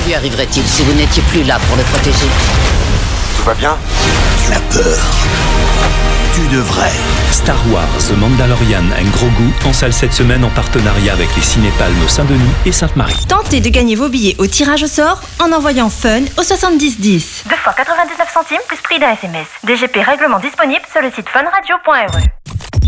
lui arriverait-il si vous n'étiez plus là pour le protéger? Tout va bien? Tu as peur. Tu devrais. Star Wars The Mandalorian un gros goût en salle cette semaine en partenariat avec les Cinépalmes Saint-Denis et Sainte-Marie. Tentez de gagner vos billets au tirage au sort en envoyant FUN au 7010. 2 fois 99 centimes plus prix d'un SMS. DGP règlement disponible sur le site funradio.re.